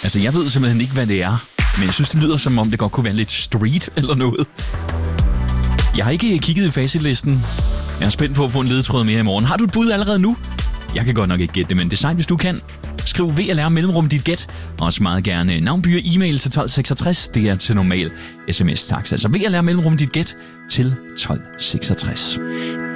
Altså, jeg ved simpelthen ikke, hvad det er. Men jeg synes, det lyder som om, det godt kunne være lidt street eller noget. Jeg har ikke kigget i facitlisten. Jeg er spændt på at få en ledetråd mere i morgen. Har du et bud allerede nu? Jeg kan godt nok ikke gætte det, men det er sejt, hvis du kan. Skriv VLR mellemrum dit gæt. Og også meget gerne navnby og e-mail til 1266. Det er til normal sms-taks. Altså VLR mellemrum dit gæt til 1266.